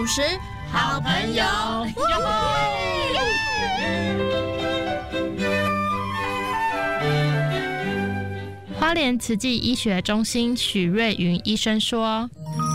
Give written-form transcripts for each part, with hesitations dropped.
主持好朋友。 花莲慈济医学中心许瑞云医生说，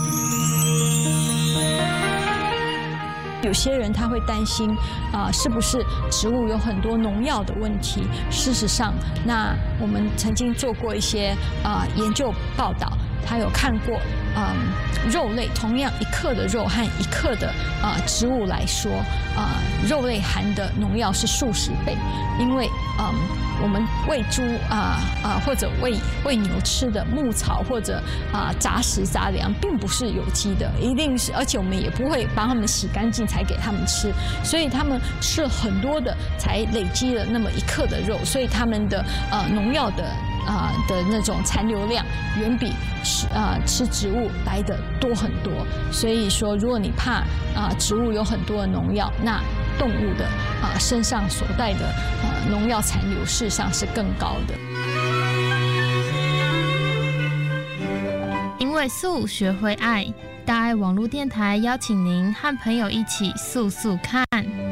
有些人他会担心是不是植物有很多农药的问题？事实上，那我们曾经做过一些研究报道，他有看过肉类同样1克的肉和1克的植物来说，肉类含的农药是数十倍，因为我们喂猪或者喂牛吃的牧草或者杂食杂粮，并不是有机的，一定是，而且我们也不会帮他们洗干净才给他们吃，所以他们吃了很多的才累积了那么1克的肉，所以他们的农药的那种残留量远比吃植物来的多很多。所以说，如果你怕植物有很多的农药，那动物的身上所带的农药残留事实上是更高的。 因为素学会爱，大爱网络电台邀请您和朋友一起素素看。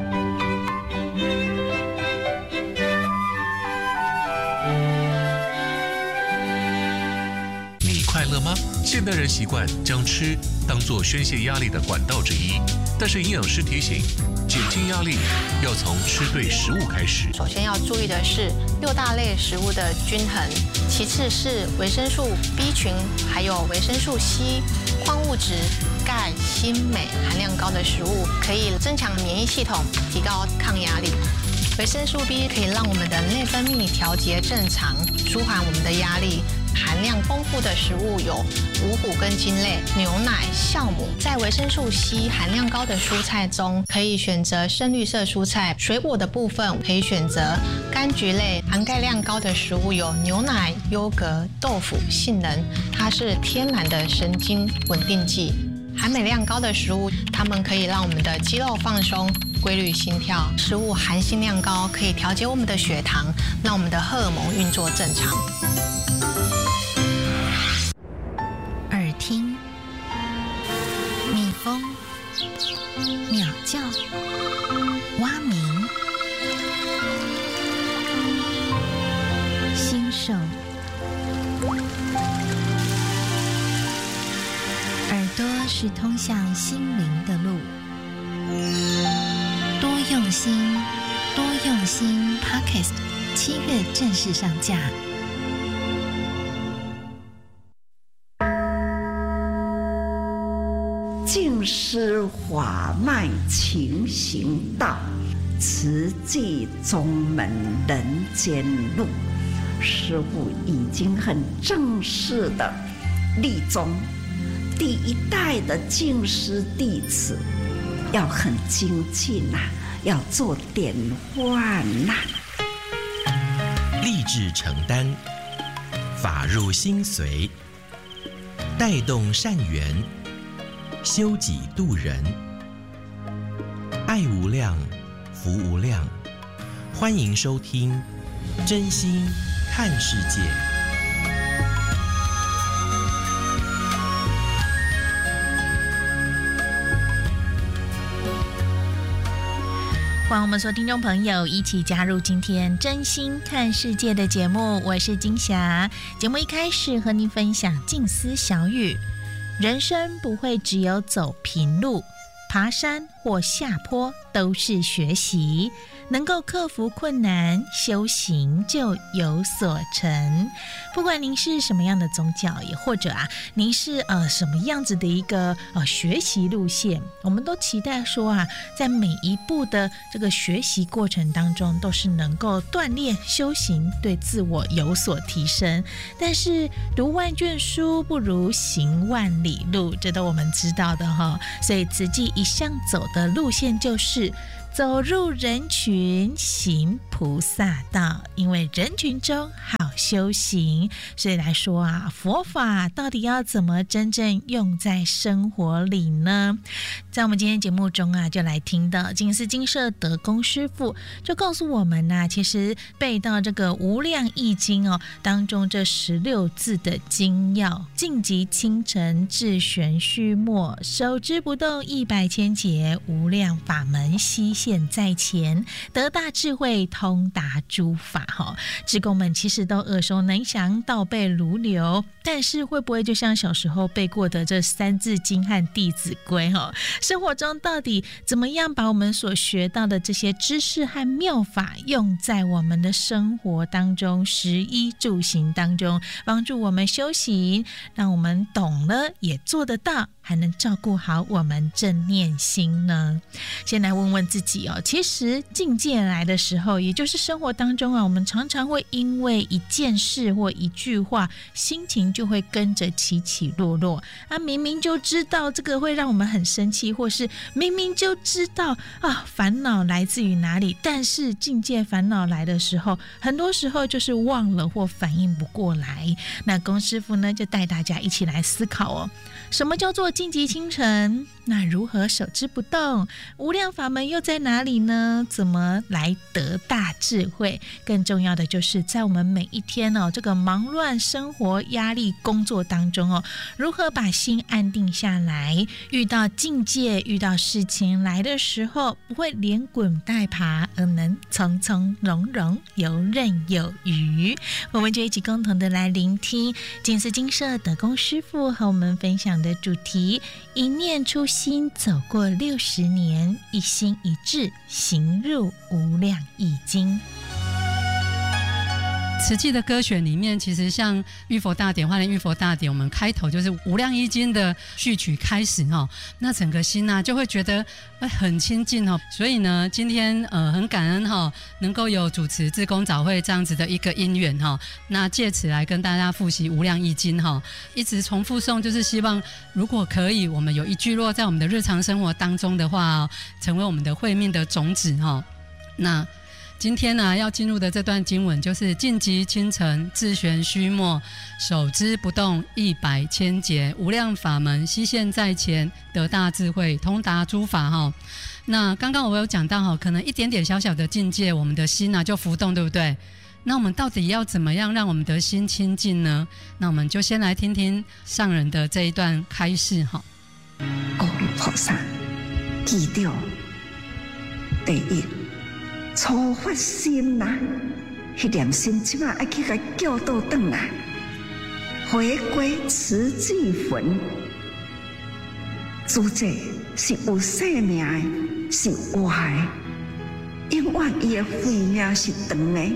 快乐吗？现代人习惯将吃当作宣泄压力的管道之一，但是营养师提醒，减轻压力要从吃对食物开始。 首先要注意的是6大类食物的均衡，其次是维生素 B 群，还有维生素 C、矿物质、钙、锌、镁含量高的食物，可以增强免疫系统，提高抗压力。维生素 B 可以让我们的内分泌调节正常，舒缓我们的压力。含量丰富的食物有五谷根茎类、牛奶、酵母。在维生素 C 含量高的蔬菜中，可以选择深绿色蔬菜。水果的部分可以选择柑橘类。含钙量高的食物有牛奶、优格、豆腐、杏仁，它是天然的神经稳定剂。含镁量高的食物，它们可以让我们的肌肉放松，规律心跳。食物含锌量高，可以调节我们的血糖，让我们的荷尔蒙运作正常。 耳听，蜜蜂，鸟叫，蛙鸣，心手，耳朵是通向心灵的路。多用心，多用心 Podcast 7月正式上架。 尽是法脉勤行道，慈济宗门人间路。师父已经很正式的立宗，第1代的净师弟子要很精进要做典范立志承担，法入心随，带动善缘，修己度人，爱无量，福无量。欢迎收听《真心看世界》。 欢迎我们所有听众朋友一起加入今天真心看世界的节目，我是金霞。节目一开始和您分享静思小语：人生不会只有走平路，爬山或下坡都是学习，能够克服困难，修行就有所成。不管您是什么样的宗教，也或者您是什么样子的一个学习路线，我们都期待说在每一步的这个学习过程当中，都是能够锻炼修行，对自我有所提升。但是读万卷书不如行万里路，这都我们知道的哈。所以慈济一向走的路线就是走入人群，行菩萨道，因为人群中好修行。所以来说啊，佛法到底要怎么真正用在生活里呢？在我们今天节目中啊，就来听到净思精舍德公师父就告诉我们啊，其实背到这个无量易经哦当中这16字的精要，静极清澄，至玄虚末，守之不动，一百千劫，无量法门悉现在前，得大智慧，通达诸法。志工们其实都耳熟能详，倒背如流，但是会不会就像小时候背过的这三字经和弟子规，生活中到底怎么样把我们所学到的这些知识和妙法用在我们的生活当中，食衣住行当中，帮助我们修行，让我们懂了也做得到，还能照顾好我们正念心呢？先来问问自己哦，其实境界来的时候，也就是生活当中啊，我们常常会因为一件事或一句话，心情就会跟着起起落落啊。明明就知道这个会让我们很生气，或是明明就知道啊烦恼来自于哪里，但是境界烦恼来的时候，很多时候就是忘了或反应不过来。那龚师父呢，就带大家一起来思考哦，什么叫做静极清澄？那如何守之不动？无量法门又在哪里呢？怎么来得大智慧？更重要的就是在我们每一天哦，这个忙乱生活、压力、工作当中哦，如何把心安定下来？遇到境界、遇到事情来的时候，不会连滚带爬，而能从从容容、游刃有余。我们就一起共同的来聆听净思精舍德公师父和我们分享的主题：一念初心，走过60年，一心一志，行入无量易经。 慈济的歌选里面，其实像玉佛大典、花莲玉佛大典，我们开头就是无量易经的序曲开始那整个心就会觉得很亲近所以呢，今天很感恩能够有主持志工早会这样子的一个因缘那借此来跟大家复习无量易经一直重复诵，就是希望如果可以，我们有一句落在我们的日常生活当中的话成为我们的慧命的种子那今天呢，要进入的这段经文就是静极清澄，至玄虚末，守之不动，一百千劫，无量法门悉现在前，得大智慧，通达诸法那刚刚我有讲到可能一点点小小的境界，我们的心就浮动，对不对？那我们到底要怎么样让我们的心清净呢？那我们就先来听听上人的这一段开示阿弥菩萨，记住第一初发心迄念心即马爱去甲叫倒转来，回归慈济魂。主者是有生命的，是活的，永远伊的慧命是长的。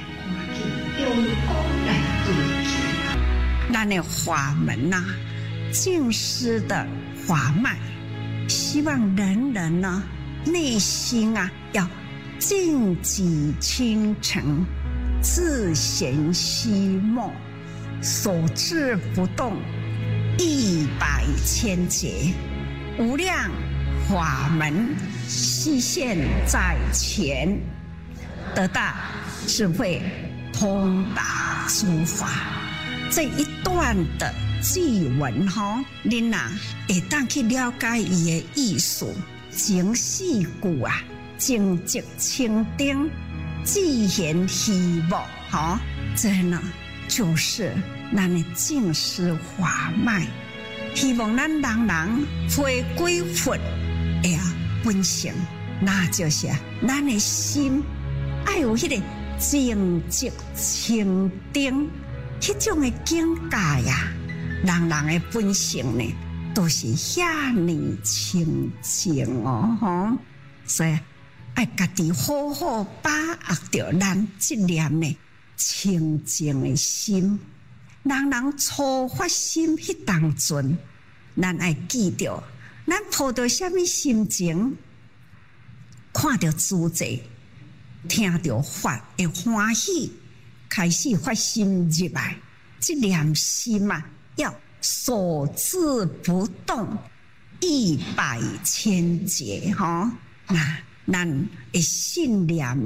咱的法门净思的法脉，希望人人内心要静极清澄，至玄虚末，守之不动，一百千劫，无量法门悉现在前，得大智慧，通达诸法。这一段的句文您会当去了解伊的意思。前4句静极清定，至玄虚末这呢就是咱的净思法脉。希望咱人人回归佛的本性，那就是咱的心要有迄个静极清定迄种的境界人人的本性呢都是遐尼清净所以爱家己好好把握着咱这念的清净的心。人人初发心迄当阵，咱爱记着，咱抱着什么心情，看到主者，听到法会欢喜，开始发心入来，这念心要守之不动，一百千劫那咱的信念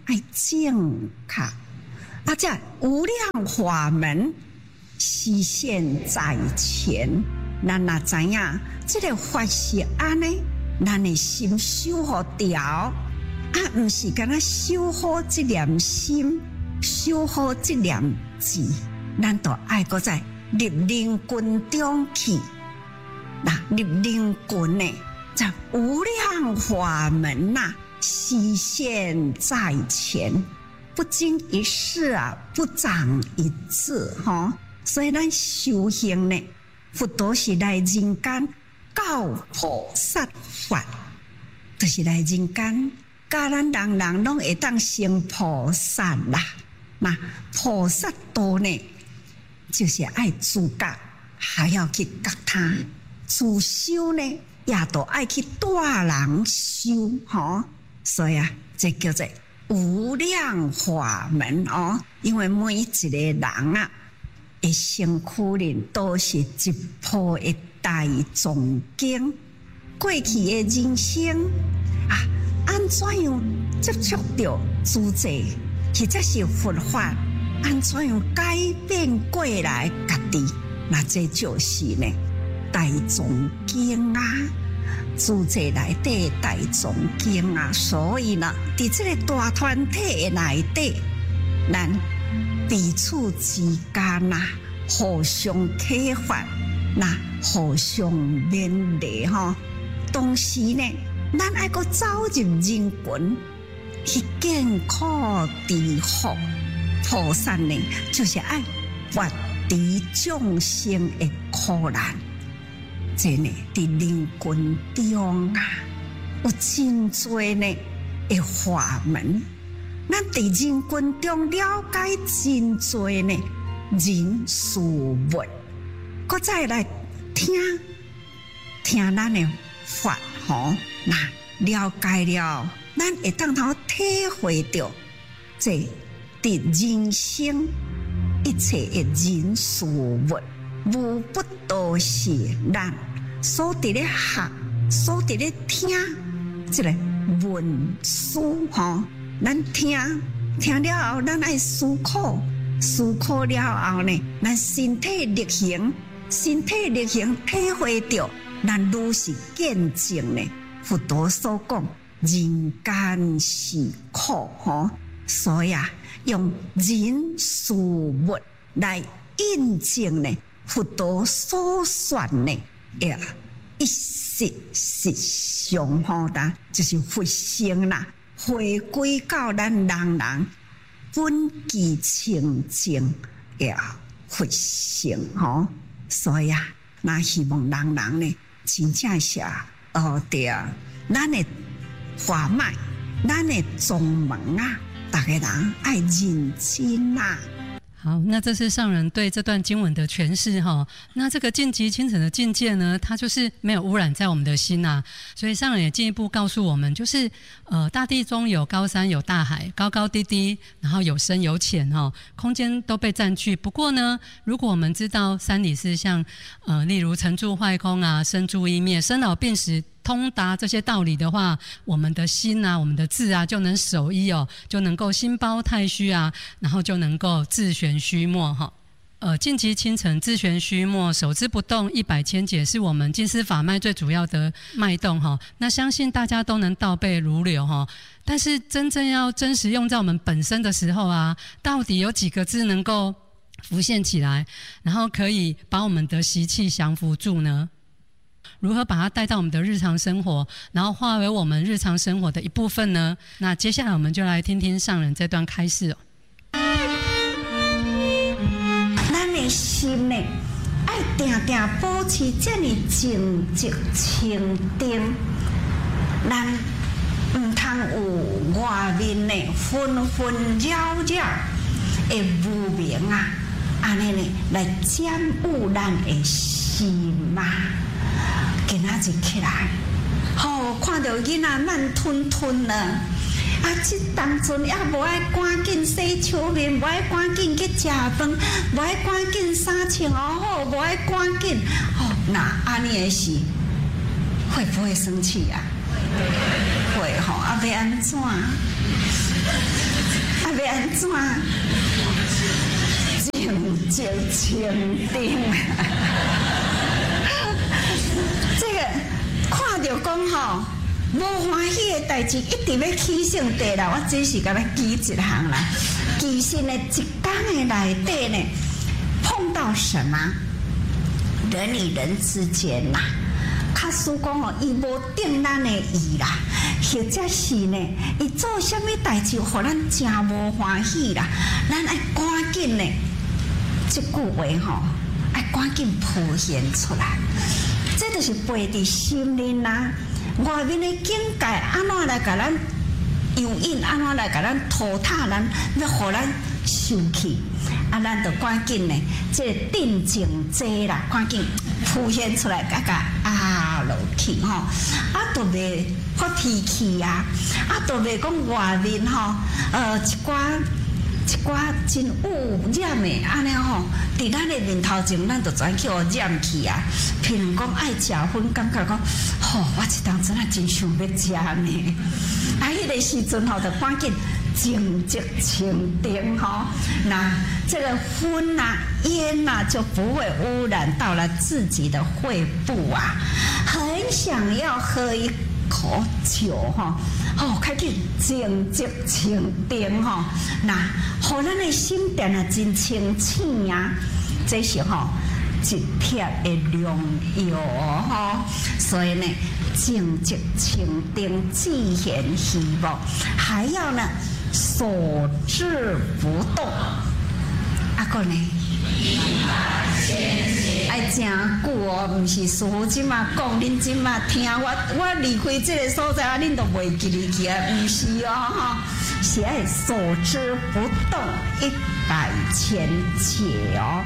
爱正确，啊，这无量法门实现在前。咱若知影，这个法是安尼，咱的心守好调，啊，唔是干那守好这念心，守好这念字，咱都爱搁在入灵群中去。那入灵群呢，这无量法门呐，实现在前，不经一事啊，不长一智哈。所以咱修行呢，佛陀是来人间教菩萨法，就是来人间教咱人人拢会当成菩萨啦。那菩萨道呢，就是爱自觉，还要去觉他；自修呢，也都爱去带人修吼。所以啊，这叫做无量法门哦。因为每一个人啊，的身躯里都是一部的大藏经。过去的人生啊，安怎样接触到诸者，或者是佛法，安怎样改变过来家己？那这就是呢大藏经啊，诸者内底大藏经啊。所以呢，在这个大团体的内底，咱彼此之间啊，互相启发，那互相勉励哈。同时呢，咱爱个走入人群，去健康知福。菩萨呢，就是爱发除众生的苦难。这呢，在人群中啊，有真多呢的法门。咱在人群中了解真多呢人事物，搁再来听咱的法吼，那了解了，咱会当头体会到，这伫人生一切的人事物，无不都是咱所伫咧学、所伫咧听这个文书吼。咱听了后，咱爱思考，思考了后呢，咱身体力行，体会到，咱愈是见证呢。佛陀所讲，人间是苦吼，所以啊，用人事物来印证呢，佛陀所说呢，一实实相吼的，就是佛性啦。回归到咱人人本具清净的佛性吼，所以啊，那希望人人呢，真正是对咱的法脉，咱的宗门啊，大家人爱认真啊。 好，那这是上人对这段经文的诠释哈。那这个净极清澄的境界呢，它就是没有污染在我们的心啊。所以上人也进一步告诉我们，就是大地中有高山有大海，高高低低，然后有深有浅哈，空间都被占据。不过呢，如果我们知道三理四象，例如成住坏空啊，生住异灭，生老病死，通达这些道理的话，我们的心啊，我们的智啊，就能守一哦，就能够心包太虚啊，然后就能够自旋虚没哈。净极清澄，自旋虚没，守之不动，一百千解，是我们净思法脉最主要的脉动哈。那相信大家都能倒背如流哈。但是真正要真实用在我们本身的时候啊，到底有几个字能够浮现起来，然后可以把我们的习气降服住呢？如何把它带到我们的日常生活，然后化为我们日常生活的一部分呢？那接下来我们就来听听上人这段开示哦。 咱的心呢，爱定定保持这么静寂清定，咱唔通有外面呢纷纷扰扰的无明啊，安尼呢来占有咱的心嘛。今仔日起来，看到囡仔慢吞吞了，这当阵也无爱赶紧洗手面，无爱赶紧去食饭，无爱赶紧衫穿好，无爱赶紧，那安尼的事会不会生气啊？ 会吼，啊要安怎？啊要安怎？静静清定。这个看到讲吼，无欢喜的代志一直要起性地啦，我只是甲咱记一项啦。其实呢，一天的内底呢，碰到什么人与人之间啦。假使讲哦，伊无定咱的意啦，或者是呢，伊做什么代志，互咱真无欢喜啦，咱爱赶紧呢，这句话吼，爱赶紧凸显出来。这就是背伫心里啦，外面的境界安怎来甲咱诱引，安怎来甲咱拖沓咱，要互咱受气。啊，咱就赶紧呢，这定情济啦，赶紧凸显出来，甲压落去吼，啊，都袂发脾气啊，啊，都袂讲外面吼，一寡真污染的安尼吼，伫咱的面头前，咱就全去互染去啊。譬如讲爱食薰，感觉讲，吼，我一当真啊真想要食呢，啊，迄个时阵吼，就赶紧。静寂清定哈，那这个荤呐、烟呐就不会污染到了自己的肺部啊。很想要喝一口酒哈，哦，开始静寂清定哈，那互咱的心变得真清醒呀，这是吼一帖的良药哈，所以呢，静寂清定既显希望，还要呢。所至不动，啊个呢？爱真久哦，唔是师父即马讲，恁即马听我离开这个所在啊，恁都袂记哩去啊，唔是哦哈，是爱所至不动100千劫哦。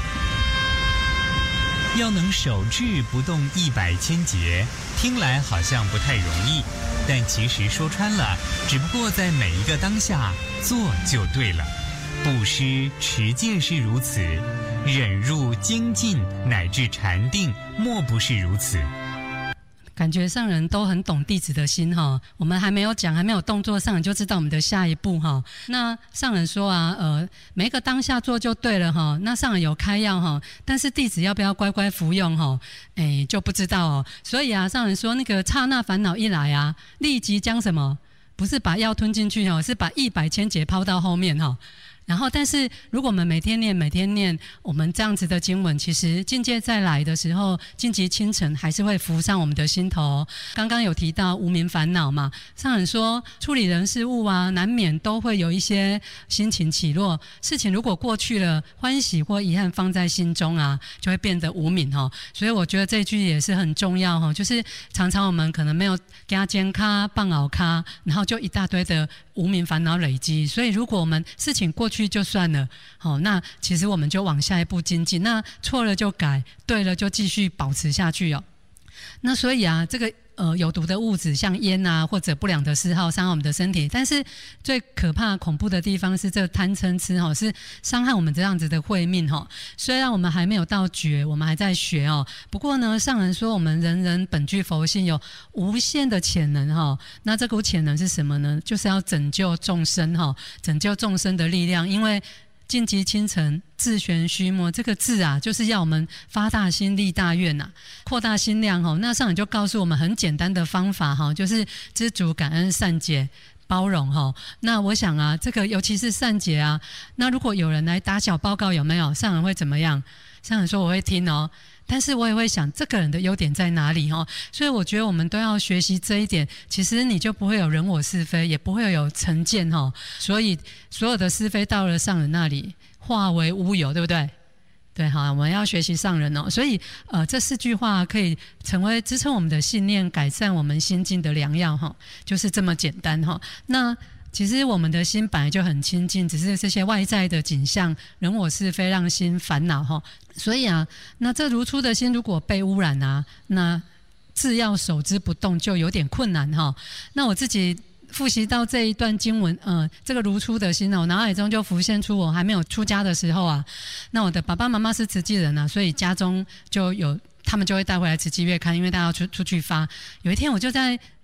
要能守志不动100千劫，听来好像不太容易。但其实说穿了，只不过在每一个当下做就对了。布施持戒是如此，忍辱精进乃至禅定，莫不是如此。 感觉上人都很懂弟子的心哈，我们还没有讲，还没有动作，上人就知道我们的下一步哈。那上人说啊，每一个当下做就对了哈。那上人有开药哈，但是弟子要不要乖乖服用哈？就不知道哦。所以啊，上人说那个刹那烦恼一来啊，立即将什么？不是把药吞进去哦，是把100千劫抛到后面哈。然后，但是如果我们每天念，我们这样子的经文，其实境界再来的时候，尽极清晨还是会浮上我们的心头。刚刚有提到无明烦恼嘛，上人说处理人事物啊，难免都会有一些心情起落。事情如果过去了，欢喜或遗憾放在心中啊，就会变得无明哈。所以我觉得这句也是很重要哈，就是常常我们可能没有加肩咖、棒熬咖，然后就一大堆的无明烦恼累积。所以如果我们事情过去就算了，好，那其实我们就往下一步精进，那错了就改，对了就继续保持下去哦。那所以啊，这个有毒的物质，像烟啊或者不良的嗜好，伤害我们的身体。但是最可怕、恐怖的地方是这贪嗔痴哈，是伤害我们这样子的慧命哈。虽然我们还没有到觉，我们还在学哦。不过呢，上人说我们人人本具佛性，有无限的潜能哈。那这股潜能是什么呢？就是要拯救众生哈，拯救众生的力量。因为尽极清晨，自玄虚末，这个字啊，就是要我们发大心、立大愿呐，扩大心量哈。那上人就告诉我们很简单的方法哈，就是知足、感恩、善解、包容哈。那我想啊，这个尤其是善解啊，那如果有人来打小报告，有没有？上人会怎么样？上人说我会听哦。但是我也会想这个人的优点在哪里哈，所以我觉得我们都要学习这一点，其实你就不会有人我是非，也不会有成见哈，所以所有的是非到了上人那里化为乌有，对不对？对哈，我们要学习上人哦，所以这4句话可以成为支撑我们的信念，改善我们心境的良药哈，就是这么简单哈。那其实我们的心本来就很清净，只是这些外在的景象、人我是非让心烦恼哈。所以啊，那这如初的心如果被污染啊，那自要守之不动就有点困难哈。那我自己复习到这一段经文，这个如初的心呢，我脑海中就浮现出我还没有出家的时候啊，那我的爸爸妈妈是慈济人啊，所以家中就有他们就会带回来慈济月刊，因为大家要出去发。有一天我就在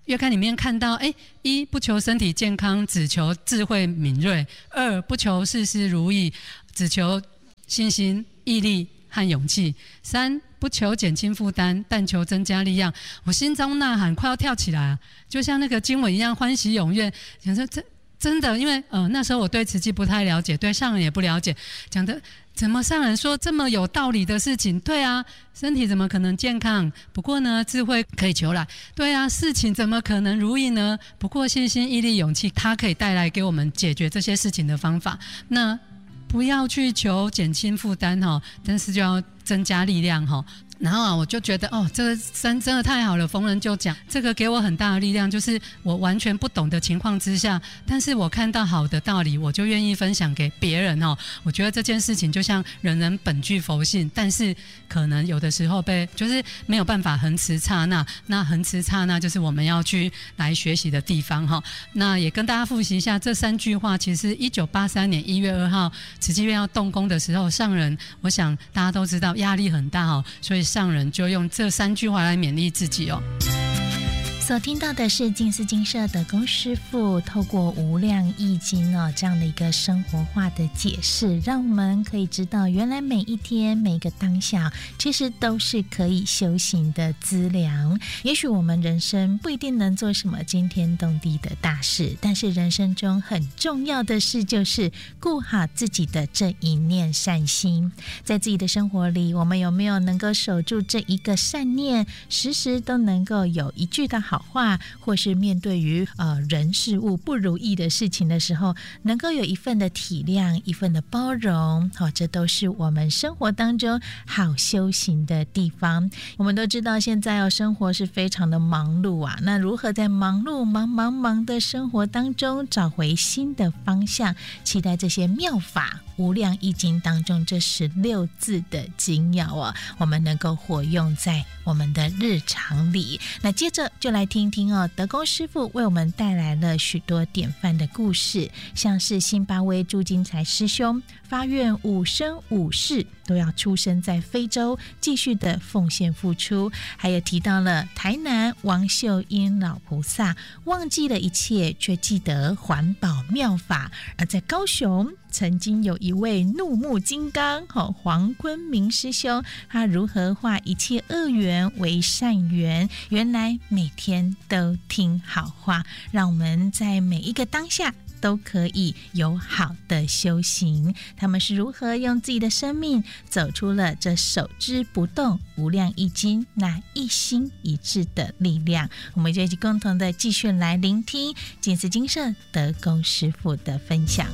月刊里面看到，一不求身体健康，只求智慧敏锐；二不求事事如意，只求信心、毅力和勇气；三不求减轻负担，但求增加力量。我心中呐喊，快要跳起来啊，就像那个经文一样，欢喜踊跃。想说真的，因为那时候我对慈济不太了解，对上人也不了解，讲的怎么上人说这么有道理的事情？对啊，身体怎么可能健康？不过呢，智慧可以求来。对啊，事情怎么可能如意呢？不过信心、毅力、勇气，它可以带来给我们解决这些事情的方法。那不要去求减轻负担但是就要增加力量然后我就觉得这个真的太好了，逢人就讲，这个给我很大的力量，就是我完全不懂的情况之下，但是我看到好的道理，我就愿意分享给别人我觉得这件事情就像人人本具佛性，但是可能有的时候就是没有办法恒持刹那，那恒持刹那就是我们要去来学习的地方那也跟大家复习一下这3句话，其实1983年1月2号慈济院要动工的时候，上人我想大家都知道压力很大所以上人就用这3句话来勉励自己所听到的是净思精舍德公师父透过无量易经这样的一个生活化的解释，让我们可以知道原来每一天每个当下其实都是可以修行的资粮。也许我们人生不一定能做什么惊天动地的大事，但是人生中很重要的事就是顾好自己的这一念善心。在自己的生活里，我们有没有能够守住这一个善念，时时都能够有一句的好话，或是面对于人事物不如意的事情的时候，能够有一份的体谅，一份的包容这都是我们生活当中好修行的地方。我们都知道现在生活是非常的忙碌啊，那如何在忙碌忙的生活当中找回新的方向，期待这些妙法无量易经当中这16字的精要我们能够活用在我们的日常里。那接着就来听听德公师父为我们带来了许多典范的故事，像是辛巴威朱金才师兄发愿5生5世都要出生在非洲，继续的奉献付出，还有提到了台南王秀英老菩萨忘记了一切却记得环保妙法，而在高雄曾经有一位怒目金刚黄坤明师兄，他如何化一切恶缘为善缘，原来每天都听好话，让我们在每一个当下都可以有好的修行。他们是如何用自己的生命走出了这守之不动无量易经那一心一致的力量？我们就一起共同的继续来聆听净思精舍德公师父的分享。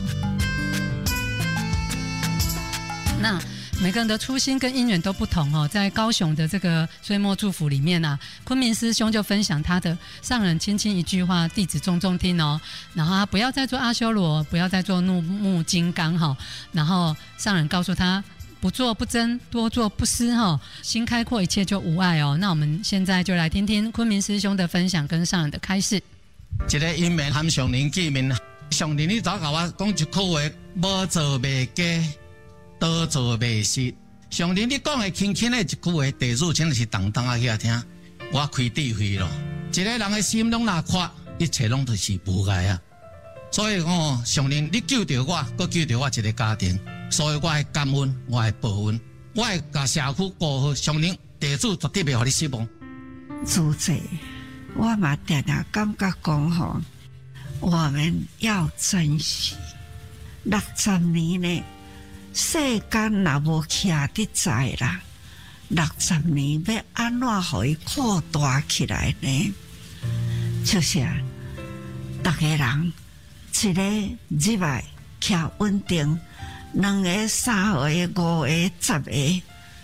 那每个人的初心跟因缘都不同在高雄的这个岁末祝福里面坤明师兄就分享他的上人轻轻一句话，弟子重重听然后他不要再做阿修罗，不要再做怒目金刚然后上人告诉他不做不争，多做不失心开阔，一切就无碍那我们现在就来听听坤明师兄的分享跟上人的开示。 一个因缘和上人见面，上人你早甲我讲一句话，无做袂假，多做袂失。上人你讲的轻轻的一句话，地主真是当当去听，我开智慧咯。一个人的心拢若阔，一切拢都是无碍啊。所以上人你救着我，搁救着我一个家庭，所以我会感恩，我会报恩，我会甲社区过好。上人地主绝对袂互你失望。 主席，我嘛常常感觉讲我们要珍惜60年呢。世间若无徛得在啦，60年要安怎互伊扩大起来呢？就是大家人一个入来徛稳定，2个、3个、5个、10个，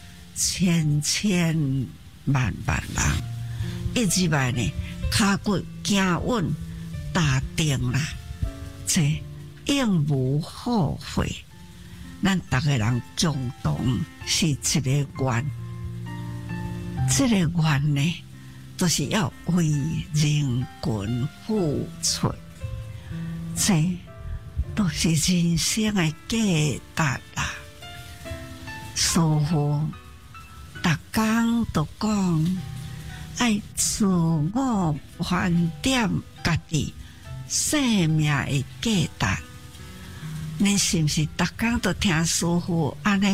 千万人，一入来呢，骹骨行稳打定啦，这永无后悔。咱大家人共同是一个愿，这个愿呢，就是要为人群付出，这都是人生的价值啦。师父逐天都讲， 爱自我盘点家己生命的价值。你是不是逐工都听师父安尼